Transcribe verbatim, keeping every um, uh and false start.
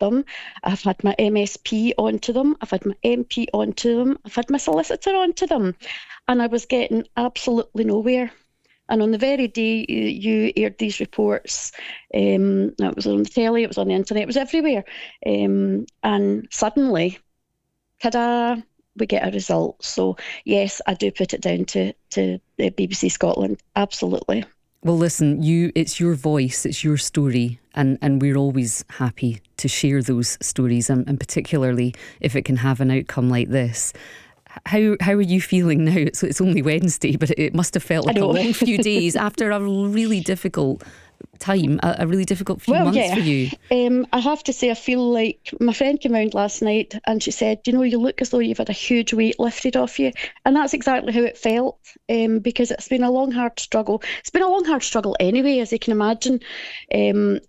them. I've had my M S P onto them. I've had my M P onto them. I've had my solicitor onto them. And I was getting absolutely nowhere. And on the very day you aired these reports, um, it was on the telly, it was on the internet, it was everywhere. Um, and suddenly, ta-da, we get a result. So yes, I do put it down to, to the B B C Scotland, absolutely. Well, listen, you it's your voice, it's your story, and, and we're always happy to share those stories, and, and particularly if it can have an outcome like this. How how are you feeling now? It's, it's only Wednesday, but it must have felt like a long few days after a really difficult time, a, a really difficult few well, months yeah. for you. Um, I have to say, I feel like my friend came round last night and she said, you know, you look as though you've had a huge weight lifted off you. And that's exactly how it felt, um, because it's been a long, hard struggle. It's been a long, hard struggle anyway, as you can imagine. Um,